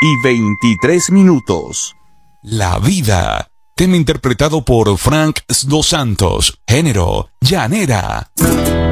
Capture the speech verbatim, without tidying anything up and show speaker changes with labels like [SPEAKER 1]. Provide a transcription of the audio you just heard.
[SPEAKER 1] y veintitrés minutos.
[SPEAKER 2] La vida. Tema interpretado por Frank Dos Santos. Género, llanera.